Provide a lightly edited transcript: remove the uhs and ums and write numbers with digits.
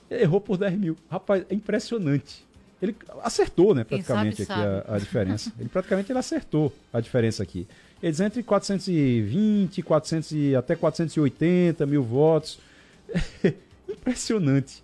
Ele errou por 10 mil. Rapaz, é impressionante. Ele acertou, né, praticamente sabe. aqui a diferença. Ele acertou a diferença aqui. Eles entre 420, 400 até 480 mil votos. Impressionante.